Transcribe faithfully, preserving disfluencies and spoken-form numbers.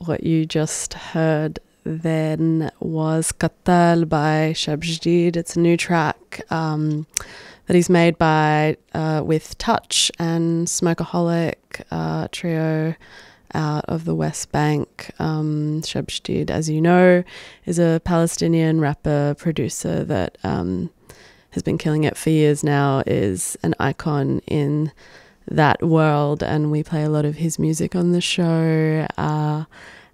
what you just heard then was Qatal by Shab Jdid. It's a new track um, that he's made by uh, with Touch and Smokeaholic, uh, trio out of the West Bank. Um, Shab Jdid, as you know, is a Palestinian rapper, producer that um, has been killing it for years now, is an icon in that world, and we play a lot of his music on the show. Uh,